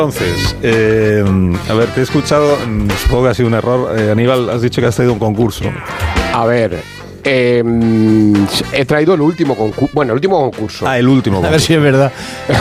Entonces, a ver, te he escuchado, supongo que ha sido un error. Aníbal, has dicho que has traído un concurso. A ver, he traído el último concurso. Bueno, el último concurso. El último concurso. A ver si es verdad.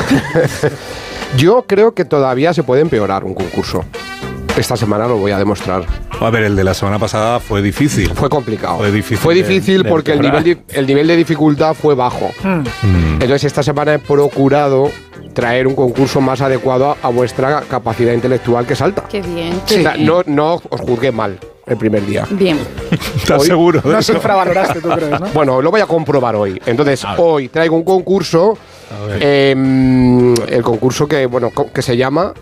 Yo creo que todavía se puede empeorar un concurso. Esta semana lo voy a demostrar. A ver, el de la semana pasada fue difícil. Fue complicado. Fue difícil de porque el nivel de dificultad fue bajo. Entonces, esta semana he procurado traer un concurso más adecuado a vuestra capacidad intelectual, que es alta. Qué bien. O sea, no os juzgué mal el primer día. Bien. ¿Estás seguro de No eso? se infravaloraste, ¿tú crees, no? Bueno, lo voy a comprobar hoy. Entonces, hoy traigo un concurso. El concurso que se llama...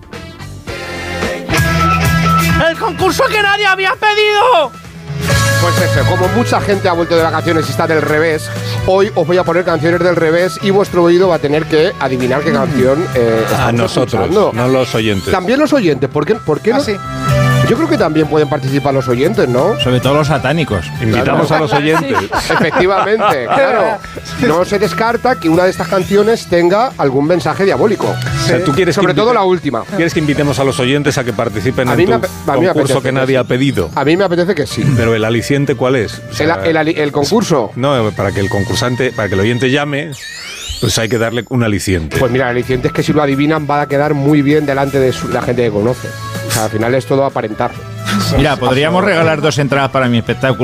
¡El concurso que nadie había pedido! Pues eso, como mucha gente ha vuelto de vacaciones y está del revés, hoy os voy a poner canciones del revés y vuestro oído va a tener que adivinar qué canción A nosotros, escuchando. no los oyentes. También los oyentes, ¿por qué no? sí. Yo creo que también pueden participar los oyentes, ¿no? Sobre todo los satánicos. Invitamos a los oyentes. Efectivamente, claro. No se descarta que una de estas canciones tenga algún mensaje diabólico. O sea, ¿tú quieres Sobre que todo la última. ¿Quieres que invitemos a los oyentes a que participen A en mí tu me apetece concurso que nadie ha pedido? A mí me apetece que sí. Pero el aliciente, ¿cuál es? O sea, El concurso. No, para que el concursante, para que el oyente llame, pues hay que darle un aliciente. Pues mira, el aliciente es que si lo adivinan va a quedar muy bien delante de la gente que conoce. O sea, al final es todo aparentar. Mira, podríamos regalar 2 entradas para mi espectáculo